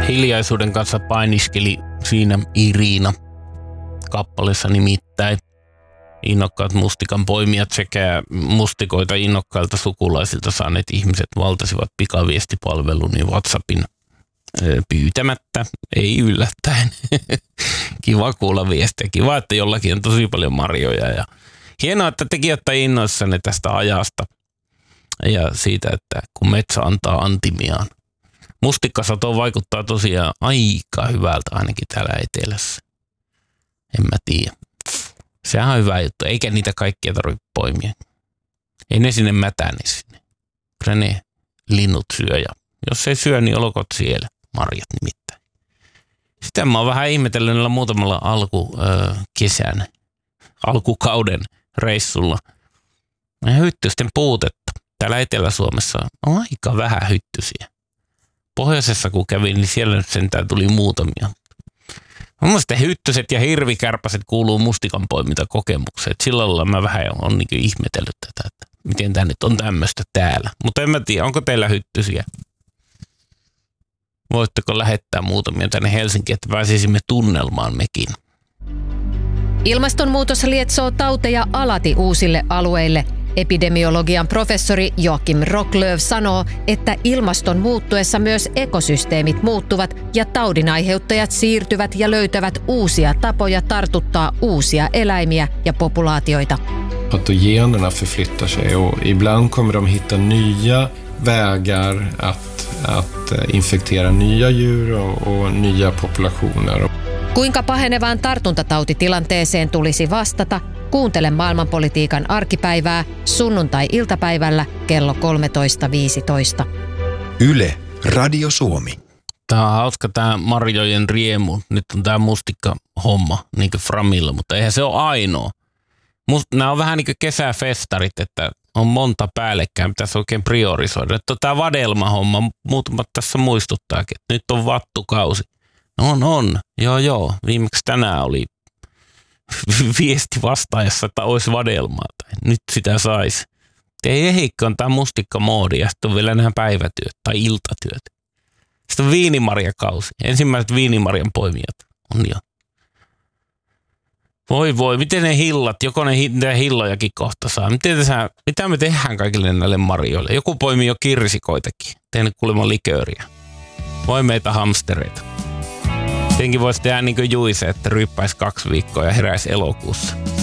Hiljaisuuden kanssa painiskeli siinä Irina kappaleessa nimittäin. Innokkaat mustikan poimijat sekä mustikoita innokkailta sukulaisilta saaneet ihmiset valtasivat pikaviestipalvelun ja WhatsAppin pyytämättä, ei yllättäen. Kiva kuulla viestiä. Kiva, että jollakin on tosi paljon marjoja. Ja hienoa, että tekin olette innoissanne tästä ajasta ja siitä, että kun metsä antaa antimiaan. Mustikkasato vaikuttaa tosiaan aika hyvältä ainakin täällä etelässä. En mä tiedä. Sehän on hyvä juttu, eikä niitä kaikkia tarvitse poimia. Ei ne sinne mätäne sinne. Kyllä ne linnut syö ja jos ei syö, niin olkoot siellä. Marjat nimittäin. Sitä mä oon vähän ihmetellyt näillä muutamalla alkukauden reissulla. Hyttysten puutetta. Täällä Etelä-Suomessa on aika vähän hyttysiä. Pohjoisessa kun kävin, niin siellä nyt sentään tuli muutamia. Mun mielestä hyttyset ja hirvikärpäset kuuluu mustikan poimintakokemukseen. Sillä lailla mä vähän on niin ihmetellyt tätä, että miten tää nyt on tämmöistä täällä. Mutta en mä tiedä, onko teillä hyttysiä? Voitteko lähettää muutamia tänne Helsinkiin, että pääsisimme tunnelmaan mekin? Ilmastonmuutos lietsoo tauteja alati uusille alueille. Epidemiologian professori Joakim Rocklöv sanoo, että ilmaston muuttuessa myös ekosysteemit muuttuvat ja taudinaiheuttajat siirtyvät ja löytävät uusia tapoja tartuttaa uusia eläimiä ja populaatioita. Patogenerna förflyttar sig och ibland kommer de hitta nya vägar att infektera nya djur och nya populationer. Kuinka pahenevaan tartuntatautitilanteeseen tulisi vastata? Kuuntele maailmanpolitiikan arkipäivää sunnuntai-iltapäivällä kello 13.15. Yle, Radio Suomi. Tämä on hauska tämä marjojen riemu. Nyt on tämä mustikka-homma niin kuin Framilla, mutta eihän se ole ainoa. Nämä on vähän niin kuin kesäfestarit, että on monta päällekkäin, pitäisi oikein priorisoida. Että tämä vadelma-homma, muutamat tässä muistuttaakin, että nyt on vattukausi. On. Joo. Viimeksi tänään oli viesti vastaajassa, että olisi vadelmaa. Nyt sitä saisi. Ei ehikö on tämä mustikkamoodi ja sitten on vielä nämä päivätyöt tai iltatyöt. Sitten on viinimarjakausi. Ensimmäiset viinimarjan poimijat on jo. Voi, miten ne hillat, joko ne hillojakin kohta saa. Mitä me tehdään kaikille näille marjoille? Joku poimii jo kirsikoitakin. Tehnyt kuulemma likööriä. Voi meitä hamstereita. Tietenkin voisi tehdä niin kuin Juise, että ryyppäisi 2 viikkoa ja heräisi elokuussa.